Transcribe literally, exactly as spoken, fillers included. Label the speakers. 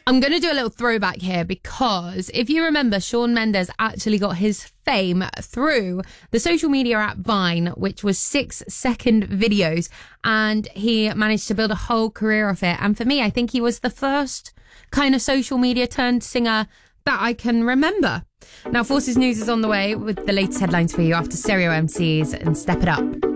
Speaker 1: I'm going to do a little throwback here because if you remember, Shawn Mendes actually got his fame through the social media app Vine, which was six second videos, and he managed to build a whole career off it. And for me, I think he was the first kind of social media turned singer that I can remember. Now, Forces News is on the way with the latest headlines for you after Stereo M Cs and Step It Up.